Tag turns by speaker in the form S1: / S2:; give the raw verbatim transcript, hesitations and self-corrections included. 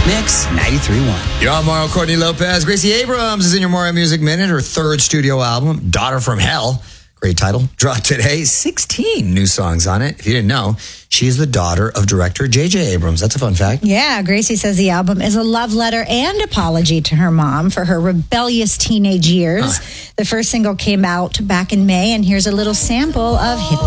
S1: Mix ninety-three point one.
S2: You're on Mario Courtney Lopez. Gracie Abrams is in your Mario Music Minute. Her third studio album, Daughter from Hell. Great title. Dropped today. sixteen new songs on it. If you didn't know, she is the daughter of director J J Abrams. That's a fun fact.
S3: Yeah, Gracie says the album is a love letter and apology to her mom for her rebellious teenage years. Huh. The first single came out back in May, and here's a little sample of Hit the